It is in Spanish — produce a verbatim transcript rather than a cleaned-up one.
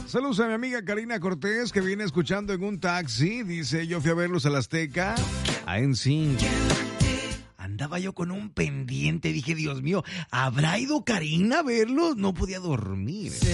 Saludos a mi amiga Karina Cortés, que viene escuchando en un taxi. Dice, yo fui a verlos a la Azteca, a N Sync. Andaba yo con un pendiente, dije, Dios mío, ¿habrá ido Karina a verlos? No podía dormir.